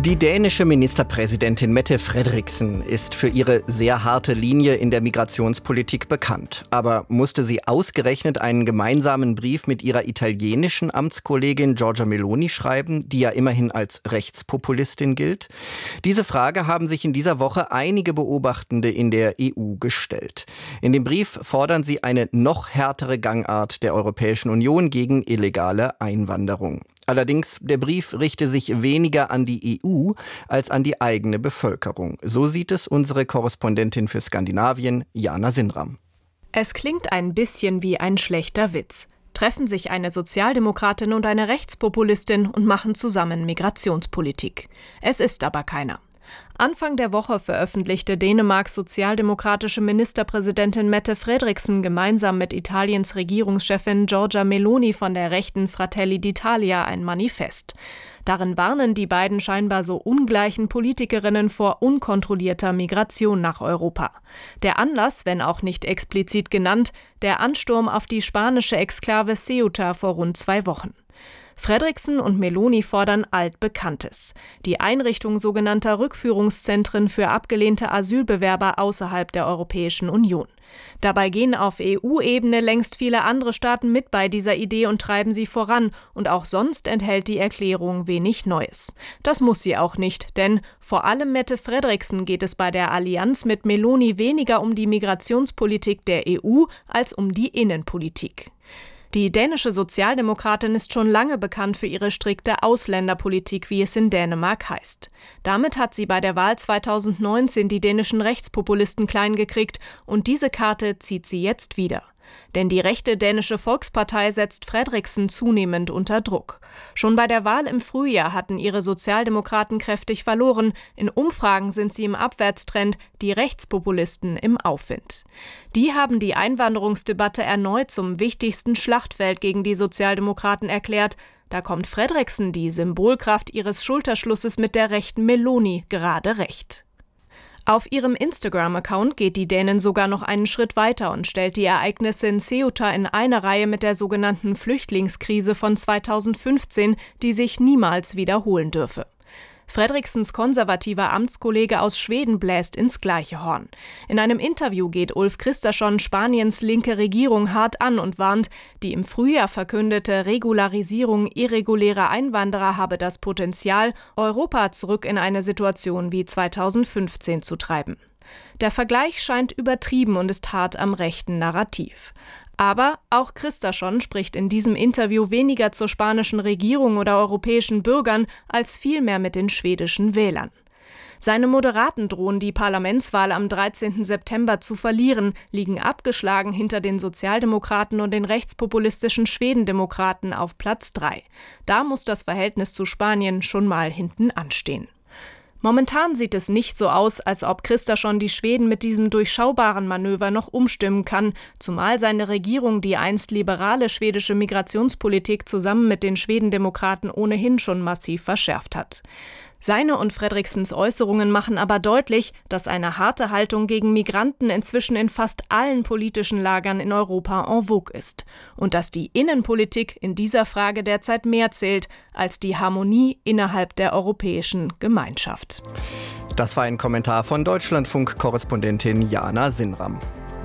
Die dänische Ministerpräsidentin Mette Frederiksen ist für ihre sehr harte Linie in der Migrationspolitik bekannt. Aber musste sie ausgerechnet einen gemeinsamen Brief mit ihrer italienischen Amtskollegin Giorgia Meloni schreiben, die ja immerhin als Rechtspopulistin gilt? Diese Frage haben sich in dieser Woche einige Beobachtende in der EU gestellt. In dem Brief fordern sie eine noch härtere Gangart der Europäischen Union gegen illegale Einwanderung. Allerdings, der Brief richte sich weniger an die EU als an die eigene Bevölkerung. So sieht es unsere Korrespondentin für Skandinavien, Jana Sinram. Es klingt ein bisschen wie ein schlechter Witz. Treffen sich eine Sozialdemokratin und eine Rechtspopulistin und machen zusammen Migrationspolitik. Es ist aber keiner. Anfang der Woche veröffentlichte Dänemarks sozialdemokratische Ministerpräsidentin Mette Frederiksen gemeinsam mit Italiens Regierungschefin Giorgia Meloni von der rechten Fratelli d'Italia ein Manifest. Darin warnen die beiden scheinbar so ungleichen Politikerinnen vor unkontrollierter Migration nach Europa. Der Anlass, wenn auch nicht explizit genannt, der Ansturm auf die spanische Exklave Ceuta vor rund 2 Wochen. Frederiksen und Meloni fordern Altbekanntes: die Einrichtung sogenannter Rückführungszentren für abgelehnte Asylbewerber außerhalb der Europäischen Union. Dabei gehen auf EU-Ebene längst viele andere Staaten mit bei dieser Idee und treiben sie voran, und auch sonst enthält die Erklärung wenig Neues. Das muss sie auch nicht, denn vor allem Mette Frederiksen geht es bei der Allianz mit Meloni weniger um die Migrationspolitik der EU als um die Innenpolitik. Die dänische Sozialdemokratin ist schon lange bekannt für ihre strikte Ausländerpolitik, wie es in Dänemark heißt. Damit hat sie bei der Wahl 2019 die dänischen Rechtspopulisten kleingekriegt, und diese Karte zieht sie jetzt wieder. Denn die rechte dänische Volkspartei setzt Frederiksen zunehmend unter Druck. Schon bei der Wahl im Frühjahr hatten ihre Sozialdemokraten kräftig verloren. In Umfragen sind sie im Abwärtstrend, die Rechtspopulisten im Aufwind. Die haben die Einwanderungsdebatte erneut zum wichtigsten Schlachtfeld gegen die Sozialdemokraten erklärt. Da kommt Frederiksen, die Symbolkraft ihres Schulterschlusses mit der rechten Meloni, gerade recht. Auf ihrem Instagram-Account geht die Dänin sogar noch einen Schritt weiter und stellt die Ereignisse in Ceuta in eine Reihe mit der sogenannten Flüchtlingskrise von 2015, die sich niemals wiederholen dürfe. Frederiksens konservativer Amtskollege aus Schweden bläst ins gleiche Horn. In einem Interview geht Ulf Kristersson Spaniens linke Regierung hart an und warnt, die im Frühjahr verkündete Regularisierung irregulärer Einwanderer habe das Potenzial, Europa zurück in eine Situation wie 2015 zu treiben. Der Vergleich scheint übertrieben und ist hart am rechten Narrativ. Aber auch Kristersson spricht in diesem Interview weniger zur spanischen Regierung oder europäischen Bürgern als vielmehr mit den schwedischen Wählern. Seine Moderaten drohen, die Parlamentswahl am 13. September zu verlieren, liegen abgeschlagen hinter den Sozialdemokraten und den rechtspopulistischen Schwedendemokraten auf Platz 3. Da muss das Verhältnis zu Spanien schon mal hinten anstehen. Momentan sieht es nicht so aus, als ob Kristersson die Schweden mit diesem durchschaubaren Manöver noch umstimmen kann, zumal seine Regierung die einst liberale schwedische Migrationspolitik zusammen mit den Schwedendemokraten ohnehin schon massiv verschärft hat. Seine und Frederiksens Äußerungen machen aber deutlich, dass eine harte Haltung gegen Migranten inzwischen in fast allen politischen Lagern in Europa en vogue ist und dass die Innenpolitik in dieser Frage derzeit mehr zählt als die Harmonie innerhalb der europäischen Gemeinschaft. Das war ein Kommentar von Deutschlandfunk-Korrespondentin Jana Sinram.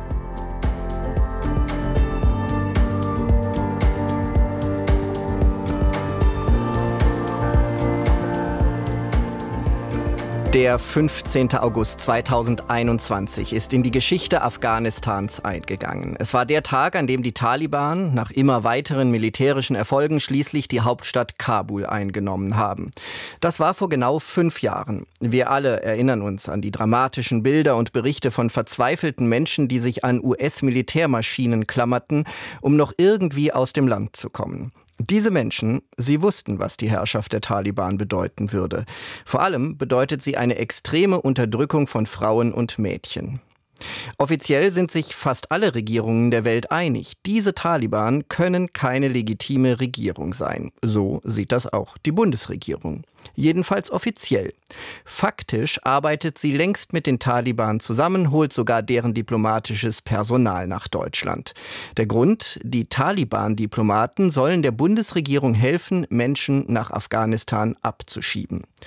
Der 15. August 2021 ist in die Geschichte Afghanistans eingegangen. Es war der Tag, an dem die Taliban nach immer weiteren militärischen Erfolgen schließlich die Hauptstadt Kabul eingenommen haben. Das war vor genau 5 Jahren. Wir alle erinnern uns an die dramatischen Bilder und Berichte von verzweifelten Menschen, die sich an US-Militärmaschinen klammerten, um noch irgendwie aus dem Land zu kommen. Diese Menschen, sie wussten, was die Herrschaft der Taliban bedeuten würde. Vor allem bedeutet sie eine extreme Unterdrückung von Frauen und Mädchen. Offiziell sind sich fast alle Regierungen der Welt einig, diese Taliban können keine legitime Regierung sein. So sieht das auch die Bundesregierung. Jedenfalls offiziell. Faktisch arbeitet sie längst mit den Taliban zusammen, holt sogar deren diplomatisches Personal nach Deutschland. Der Grund: die Taliban-Diplomaten sollen der Bundesregierung helfen, Menschen nach Afghanistan abzuschieben.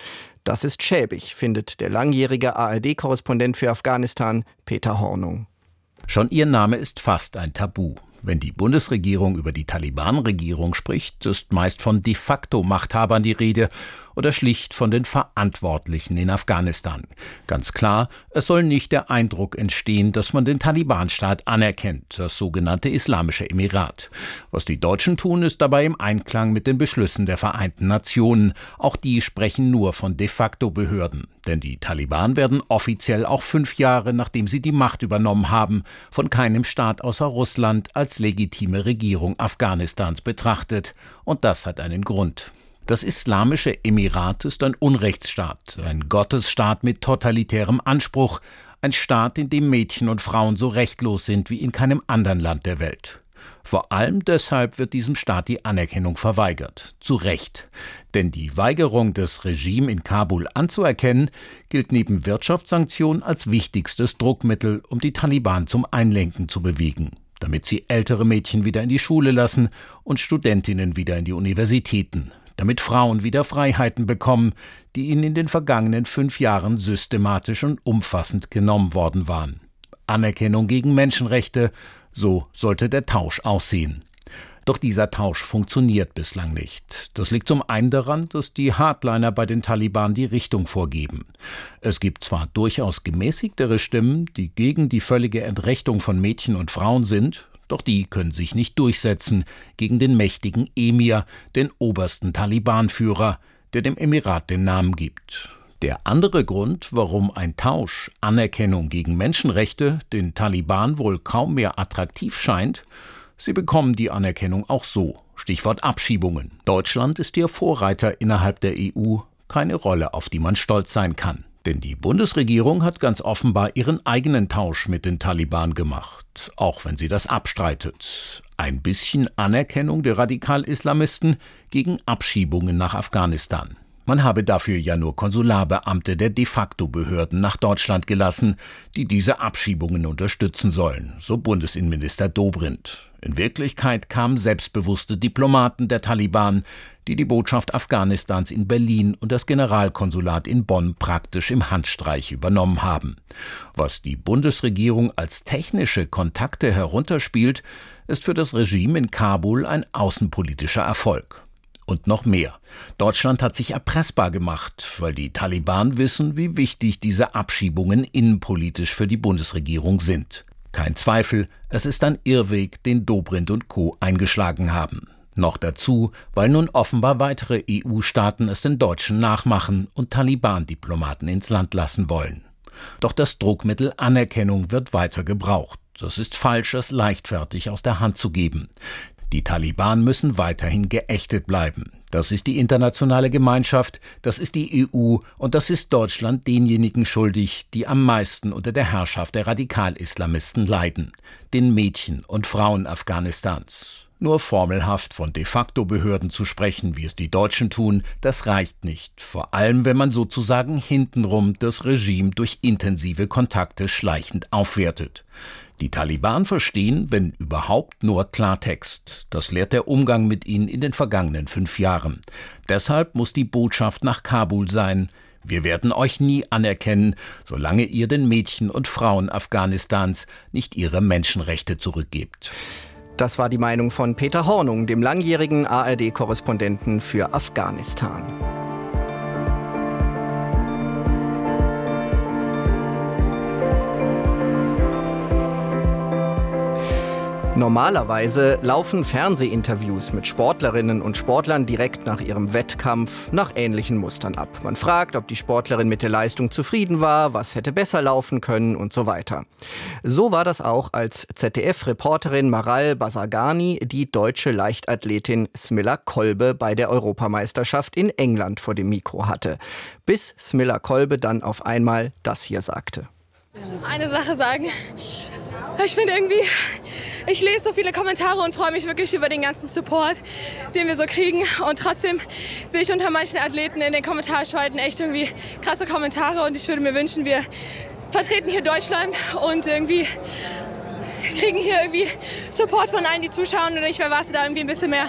Das ist schäbig, findet der langjährige ARD-Korrespondent für Afghanistan, Peter Hornung. Schon ihr Name ist fast ein Tabu. Wenn die Bundesregierung über die Taliban-Regierung spricht, ist meist von de facto Machthabern die Rede oder schlicht von den Verantwortlichen in Afghanistan. Ganz klar, es soll nicht der Eindruck entstehen, dass man den Taliban-Staat anerkennt, das sogenannte Islamische Emirat. Was die Deutschen tun, ist dabei im Einklang mit den Beschlüssen der Vereinten Nationen. Auch die sprechen nur von de facto Behörden. Denn die Taliban werden offiziell auch 5 Jahre, nachdem sie die Macht übernommen haben, von keinem Staat außer Russland als legitime Regierung Afghanistans betrachtet. Und das hat einen Grund. Das Islamische Emirat ist ein Unrechtsstaat, ein Gottesstaat mit totalitärem Anspruch, ein Staat, in dem Mädchen und Frauen so rechtlos sind wie in keinem anderen Land der Welt. Vor allem deshalb wird diesem Staat die Anerkennung verweigert. Zu Recht. Denn die Weigerung, das Regime in Kabul anzuerkennen, gilt neben Wirtschaftssanktionen als wichtigstes Druckmittel, um die Taliban zum Einlenken zu bewegen, damit sie ältere Mädchen wieder in die Schule lassen und Studentinnen wieder in die Universitäten, damit Frauen wieder Freiheiten bekommen, die ihnen in den vergangenen 5 Jahren systematisch und umfassend genommen worden waren. Anerkennung gegen Menschenrechte, so sollte der Tausch aussehen. Doch dieser Tausch funktioniert bislang nicht. Das liegt zum einen daran, dass die Hardliner bei den Taliban die Richtung vorgeben. Es gibt zwar durchaus gemäßigtere Stimmen, die gegen die völlige Entrechtung von Mädchen und Frauen sind, doch die können sich nicht durchsetzen gegen den mächtigen Emir, den obersten Taliban-Führer, der dem Emirat den Namen gibt. Der andere Grund, warum ein Tausch, Anerkennung gegen Menschenrechte, den Taliban wohl kaum mehr attraktiv scheint: Sie bekommen die Anerkennung auch so. Stichwort Abschiebungen. Deutschland ist ihr Vorreiter innerhalb der EU, keine Rolle, auf die man stolz sein kann. Denn die Bundesregierung hat ganz offenbar ihren eigenen Tausch mit den Taliban gemacht, auch wenn sie das abstreitet. Ein bisschen Anerkennung der Radikal-Islamisten gegen Abschiebungen nach Afghanistan. Man habe dafür ja nur Konsularbeamte der de facto Behörden nach Deutschland gelassen, die diese Abschiebungen unterstützen sollen, so Bundesinnenminister Dobrindt. In Wirklichkeit kamen selbstbewusste Diplomaten der Taliban, die die Botschaft Afghanistans in Berlin und das Generalkonsulat in Bonn praktisch im Handstreich übernommen haben. Was die Bundesregierung als technische Kontakte herunterspielt, ist für das Regime in Kabul ein außenpolitischer Erfolg. Und noch mehr. Deutschland hat sich erpressbar gemacht, weil die Taliban wissen, wie wichtig diese Abschiebungen innenpolitisch für die Bundesregierung sind. Kein Zweifel, es ist ein Irrweg, den Dobrindt und Co. eingeschlagen haben. Noch dazu, weil nun offenbar weitere EU-Staaten es den Deutschen nachmachen und Taliban-Diplomaten ins Land lassen wollen. Doch das Druckmittel Anerkennung wird weiter gebraucht. Das ist falsch, es leichtfertig aus der Hand zu geben. Die Taliban müssen weiterhin geächtet bleiben. Das ist die internationale Gemeinschaft, das ist die EU und das ist Deutschland denjenigen schuldig, die am meisten unter der Herrschaft der Radikal-Islamisten leiden, den Mädchen und Frauen Afghanistans. Nur formelhaft von de facto Behörden zu sprechen, wie es die Deutschen tun, das reicht nicht. Vor allem, wenn man sozusagen hintenrum das Regime durch intensive Kontakte schleichend aufwertet. Die Taliban verstehen, wenn überhaupt, nur Klartext. Das lehrt der Umgang mit ihnen in den vergangenen 5 Jahren. Deshalb muss die Botschaft nach Kabul sein: Wir werden euch nie anerkennen, solange ihr den Mädchen und Frauen Afghanistans nicht ihre Menschenrechte zurückgebt. Das war die Meinung von Peter Hornung, dem langjährigen ARD-Korrespondenten für Afghanistan. Normalerweise laufen Fernsehinterviews mit Sportlerinnen und Sportlern direkt nach ihrem Wettkampf nach ähnlichen Mustern ab. Man fragt, ob die Sportlerin mit der Leistung zufrieden war, was hätte besser laufen können und so weiter. So war das auch, als ZDF-Reporterin Maral Bazargani die deutsche Leichtathletin Smilla Kolbe bei der Europameisterschaft in England vor dem Mikro hatte. Bis Smilla Kolbe dann auf einmal das hier sagte. Eine Sache sagen. Ich finde irgendwie, ich lese so viele Kommentare und freue mich wirklich über den ganzen Support, den wir so kriegen. Und trotzdem sehe ich unter manchen Athleten in den Kommentarspalten echt irgendwie krasse Kommentare. Und ich würde mir wünschen, wir vertreten hier Deutschland und irgendwie kriegen hier irgendwie Support von allen, die zuschauen. Und ich erwarte da irgendwie ein bisschen mehr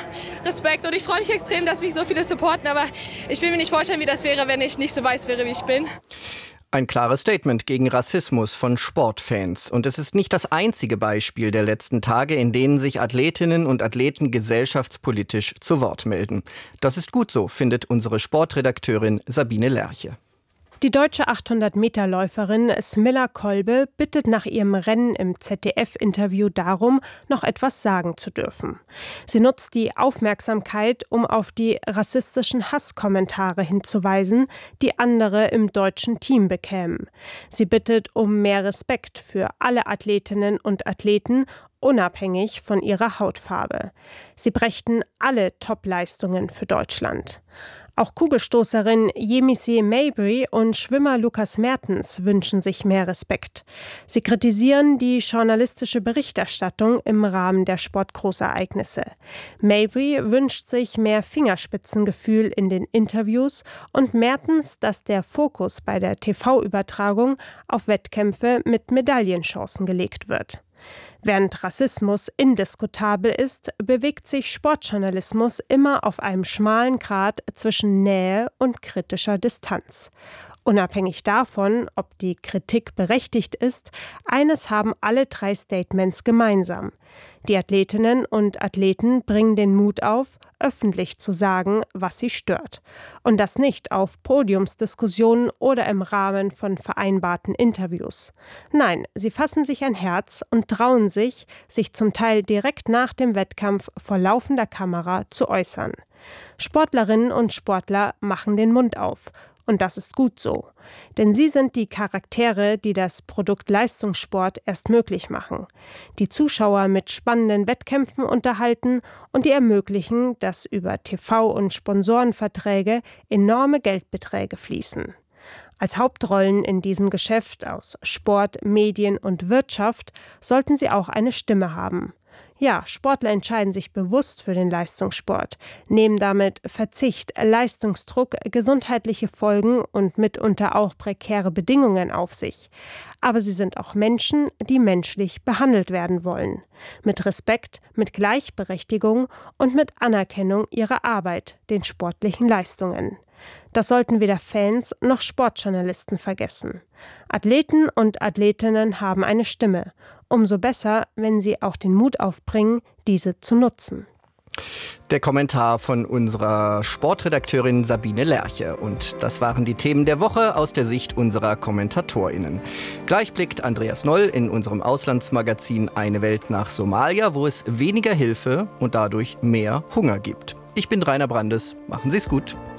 Respekt und ich freue mich extrem, dass mich so viele supporten, aber ich will mir nicht vorstellen, wie das wäre, wenn ich nicht so weiß wäre, wie ich bin. Ein klares Statement gegen Rassismus von Sportfans. Und es ist nicht das einzige Beispiel der letzten Tage, in denen sich Athletinnen und Athleten gesellschaftspolitisch zu Wort melden. Das ist gut so, findet unsere Sportredakteurin Sabine Lerche. Die deutsche 800-Meter-Läuferin Smilla Kolbe bittet nach ihrem Rennen im ZDF-Interview darum, noch etwas sagen zu dürfen. Sie nutzt die Aufmerksamkeit, um auf die rassistischen Hasskommentare hinzuweisen, die andere im deutschen Team bekämen. Sie bittet um mehr Respekt für alle Athletinnen und Athleten, unabhängig von ihrer Hautfarbe. Sie brächten alle Top-Leistungen für Deutschland. Auch Kugelstoßerin Yemisi Mabry und Schwimmer Lukas Mertens wünschen sich mehr Respekt. Sie kritisieren die journalistische Berichterstattung im Rahmen der Sportgroßereignisse. Mabry wünscht sich mehr Fingerspitzengefühl in den Interviews und Mertens, dass der Fokus bei der TV-Übertragung auf Wettkämpfe mit Medaillenchancen gelegt wird. Während Rassismus indiskutabel ist, bewegt sich Sportjournalismus immer auf einem schmalen Grat zwischen Nähe und kritischer Distanz. Unabhängig davon, ob die Kritik berechtigt ist, eines haben alle 3 Statements gemeinsam. Die Athletinnen und Athleten bringen den Mut auf, öffentlich zu sagen, was sie stört. Und das nicht auf Podiumsdiskussionen oder im Rahmen von vereinbarten Interviews. Nein, sie fassen sich ein Herz und trauen sich zum Teil direkt nach dem Wettkampf vor laufender Kamera zu äußern. Sportlerinnen und Sportler machen den Mund auf. Und das ist gut so. Denn sie sind die Charaktere, die das Produkt Leistungssport erst möglich machen. Die Zuschauer mit spannenden Wettkämpfen unterhalten und die ermöglichen, dass über TV- und Sponsorenverträge enorme Geldbeträge fließen. Als Hauptrollen in diesem Geschäft aus Sport, Medien und Wirtschaft sollten sie auch eine Stimme haben. Ja, Sportler entscheiden sich bewusst für den Leistungssport, nehmen damit Verzicht, Leistungsdruck, gesundheitliche Folgen und mitunter auch prekäre Bedingungen auf sich. Aber sie sind auch Menschen, die menschlich behandelt werden wollen. Mit Respekt, mit Gleichberechtigung und mit Anerkennung ihrer Arbeit, den sportlichen Leistungen. Das sollten weder Fans noch Sportjournalisten vergessen. Athleten und Athletinnen haben eine Stimme. Umso besser, wenn sie auch den Mut aufbringen, diese zu nutzen. Der Kommentar von unserer Sportredakteurin Sabine Lerche. Und das waren die Themen der Woche aus der Sicht unserer KommentatorInnen. Gleich blickt Andreas Noll in unserem Auslandsmagazin Eine Welt nach Somalia, wo es weniger Hilfe und dadurch mehr Hunger gibt. Ich bin Rainer Brandes. Machen Sie es gut.